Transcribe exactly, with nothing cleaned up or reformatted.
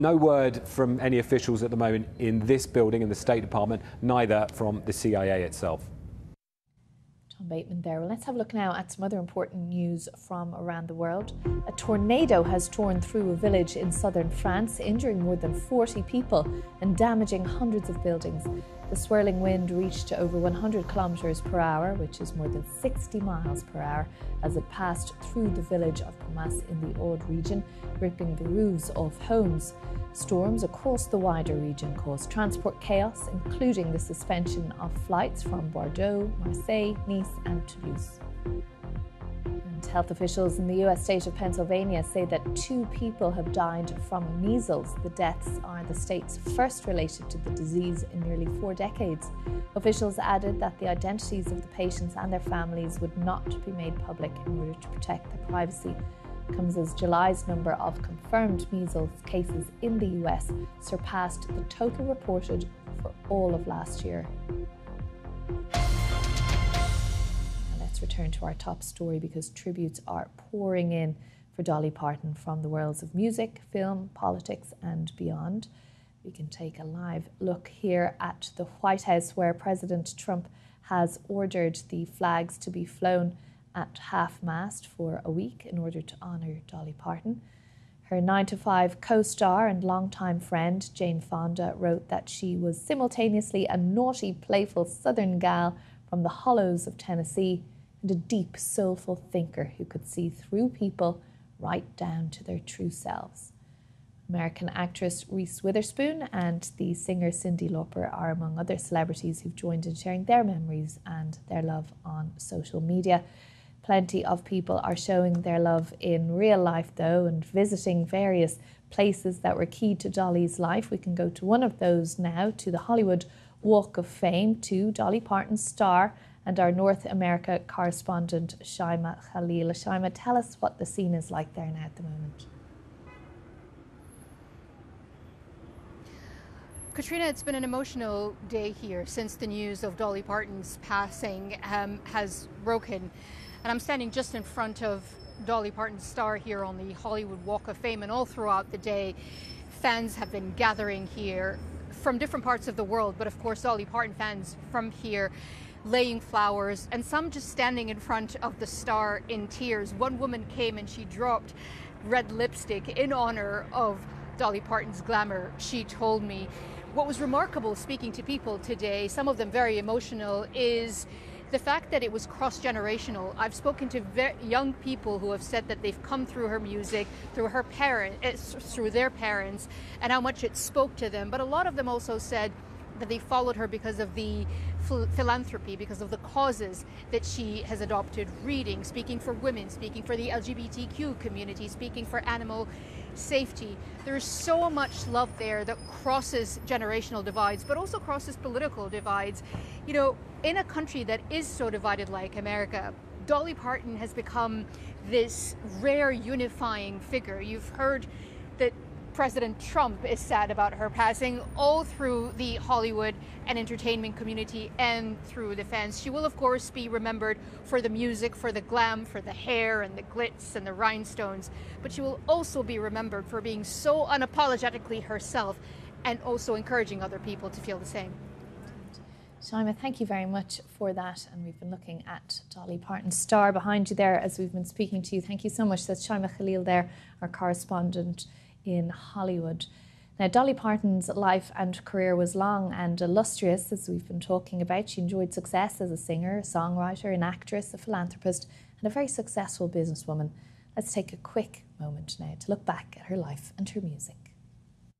No word from any officials at the moment in this building, in the State Department, neither from the C I A itself. Tom Bateman there. Well, let's have a look now at some other important news from around the world. A tornado has torn through a village in southern France, injuring more than forty people and damaging hundreds of buildings. The swirling wind reached over one hundred kilometres per hour, which is more than sixty miles per hour, as it passed through the village of Pomace in the Aude region, ripping the roofs off homes. Storms across the wider region caused transport chaos, including the suspension of flights from Bordeaux, Marseille, Nice and Toulouse. And health officials in the U S state of Pennsylvania say that two people have died from measles. The deaths are the state's first related to the disease in nearly four decades. Officials added that the identities of the patients and their families would not be made public in order to protect their privacy. Comes as July's number of confirmed measles cases in the U S surpassed the total reported for all of last year. Now let's return to our top story, because tributes are pouring in for Dolly Parton from the worlds of music, film, politics and beyond. We can take a live look here at the White House, where President Trump has ordered the flags to be flown at half-mast for a week in order to honour Dolly Parton. Her nine to five co-star and longtime friend Jane Fonda wrote that she was simultaneously a naughty, playful southern gal from the hollows of Tennessee and a deep, soulful thinker who could see through people right down to their true selves. American actress Reese Witherspoon and the singer Cyndi Lauper are among other celebrities who've joined in sharing their memories and their love on social media. Plenty of people are showing their love in real life, though, and visiting various places that were key to Dolly's life. We can go to one of those now, to the Hollywood Walk of Fame, to Dolly Parton's star and our North America correspondent, Shaima Khalil. Shaima, tell us what the scene is like there now at the moment. Katrina, it's been an emotional day here since the news of Dolly Parton's passing um, has broken. And I'm standing just in front of Dolly Parton's star here on the Hollywood Walk of Fame, and all throughout the day, fans have been gathering here from different parts of the world, but of course Dolly Parton fans from here, laying flowers, and some just standing in front of the star in tears. One woman came and she dropped red lipstick in honor of Dolly Parton's glamour, she told me. What was remarkable speaking to people today, some of them very emotional, is the fact that it was cross-generational. I've spoken to young people who have said that they've come through her music, through her parents, through their parents, and how much it spoke to them. But a lot of them also said that they followed her because of the philanthropy, because of the causes that she has adopted, reading, speaking for women, speaking for the L G B T Q community, speaking for animal safety. There's so much love there that crosses generational divides, but also crosses political divides. You know, in a country that is so divided like America, Dolly Parton has become this rare unifying figure. You've heard that President Trump is sad about her passing, all through the Hollywood and entertainment community and through the fans. She will, of course, be remembered for the music, for the glam, for the hair and the glitz and the rhinestones, but she will also be remembered for being so unapologetically herself and also encouraging other people to feel the same. Shaima, thank you very much for that. And we've been looking at Dolly Parton's star behind you there as we've been speaking to you. Thank you so much. That's Shaima Khalil there, our correspondent in Hollywood. Now, Dolly Parton's life and career was long and illustrious, as we've been talking about. She enjoyed success as a singer, a songwriter, an actress, a philanthropist, and a very successful businesswoman. Let's take a quick moment now to look back at her life and her music.